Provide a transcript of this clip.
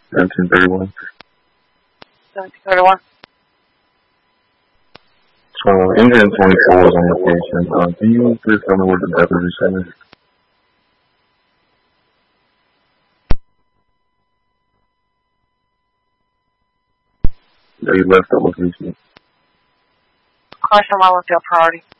1731. 1731. Engine 24 is on location. Can you please tell me where the death is recently? They left the location. Question, I left your priority.